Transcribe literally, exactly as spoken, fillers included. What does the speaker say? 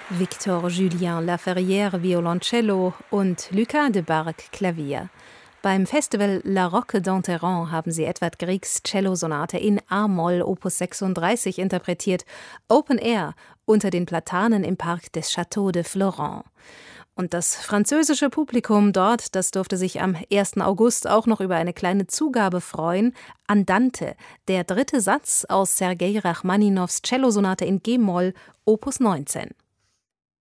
Victor Julien Laferrière Violoncello und Lucas de Bargue Klavier. Beim Festival La Roque d'Enterrand haben sie Edvard Griegs Cellosonate in A-Moll Opus sechsunddreißig interpretiert, Open Air, unter den Platanen im Park des Château de Florent. Und das französische Publikum dort, das durfte sich am ersten August auch noch über eine kleine Zugabe freuen. Andante, der dritte Satz aus Sergei Rachmaninows Cellosonate in G-Moll, Opus neunzehn.